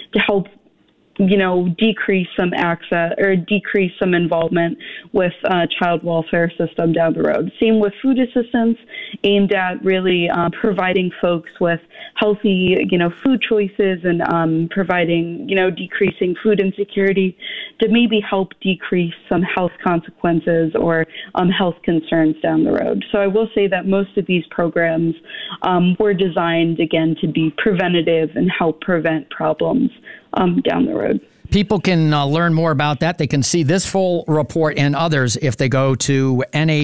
to help decrease some access or decrease some involvement with child welfare system down the road. Same with food assistance, aimed at really providing folks with healthy, food choices and providing, decreasing food insecurity to maybe help decrease some health consequences or health concerns down the road. So I will say that most of these programs were designed, again, to be preventative and help prevent problems down the road. People can learn more about that. They can see this full report and others if they go to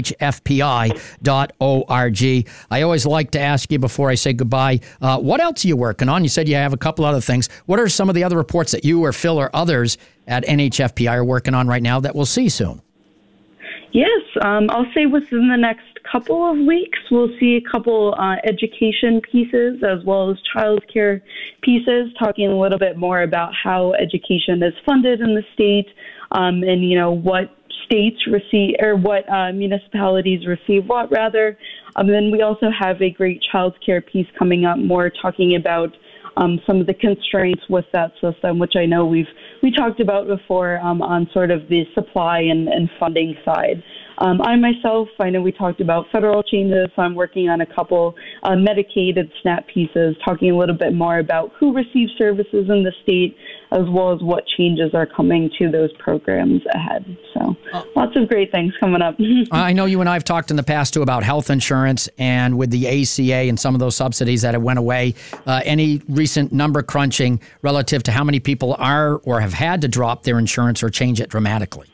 nhfpi.org. I always like to ask you before I say goodbye, what else are you working on? You said you have a couple other things. What are some of the other reports that you or Phil or others at NHFPI are working on right now that we'll see soon? Yes, I'll say within the next couple of weeks, we'll see a couple education pieces as well as childcare pieces, talking a little bit more about how education is funded in the state and, what states receive or what municipalities receive what, rather. Then we also have a great childcare piece coming up, more talking about some of the constraints with that system, which I know we talked about before on sort of the supply and funding side. I know we talked about federal changes, so I'm working on a couple Medicaid and SNAP pieces, talking a little bit more about who receives services in the state, as well as what changes are coming to those programs ahead. So lots of great things coming up. I know you and I have talked in the past, too, about health insurance and with the ACA and some of those subsidies that have went away. Any recent number crunching relative to how many people are or have had to drop their insurance or change it dramatically?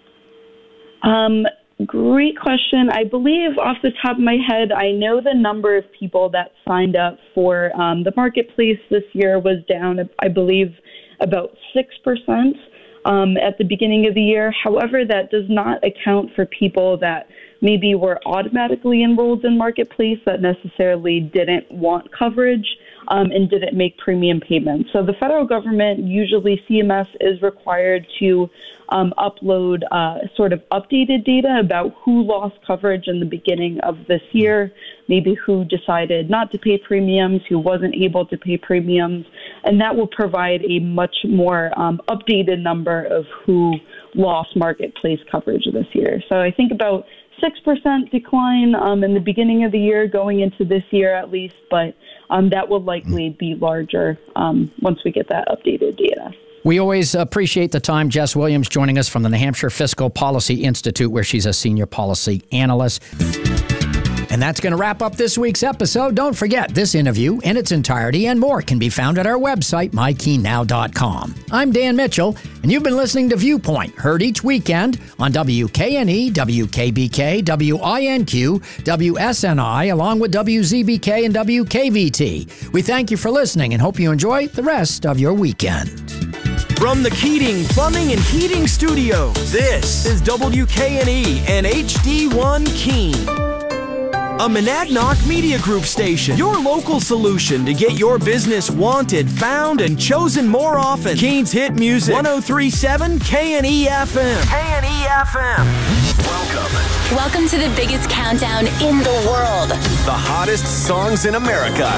Great question. I believe off the top of my head, I know the number of people that signed up for the marketplace this year was down, I believe, about 6% at the beginning of the year. However, that does not account for people that maybe were automatically enrolled in Marketplace that necessarily didn't want coverage and didn't make premium payments. So the federal government, usually CMS, is required to upload sort of updated data about who lost coverage in the beginning of this year, maybe who decided not to pay premiums, who wasn't able to pay premiums, and that will provide a much more updated number of who lost Marketplace coverage this year. So I think about 6% decline in the beginning of the year, going into this year at least, but that will likely be larger once we get that updated data. We always appreciate the time. Jess Williams joining us from the New Hampshire Fiscal Policy Institute, where she's a senior policy analyst. And that's going to wrap up this week's episode. Don't forget, this interview in its entirety and more can be found at our website, mykeynow.com. I'm Dan Mitchell, and you've been listening to Viewpoint, heard each weekend on WKNE, WKBK, WINQ, WSNI, along with WZBK and WKVT. We thank you for listening and hope you enjoy the rest of your weekend. From the Keating Plumbing and Heating Studios, this is WKNE and HD1 Keene, a Monadnock Media Group station, your local solution to get your business wanted, found, and chosen more often. Keene's hit music, 103.7 KNE FM. KNE FM. Welcome to the biggest countdown in the world. The hottest songs in America.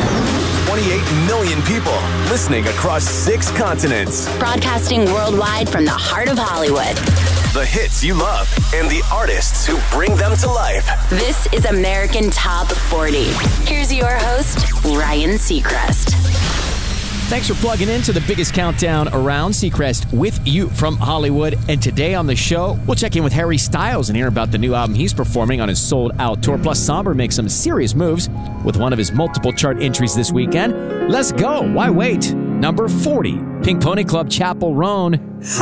28 million people listening across 6 continents. Broadcasting worldwide from the heart of Hollywood. The hits you love and the artists who bring them to life. This is American Top 40. Here's your host, Ryan Seacrest. Thanks for plugging in to the biggest countdown around. Seacrest with you from Hollywood. And today on the show, we'll check in with Harry Styles and hear about the new album he's performing on his sold-out tour. Plus, Somber makes some serious moves with one of his multiple chart entries this weekend. Let's go. Why wait? Number 40, Pink Pony Club, Chapel Roan.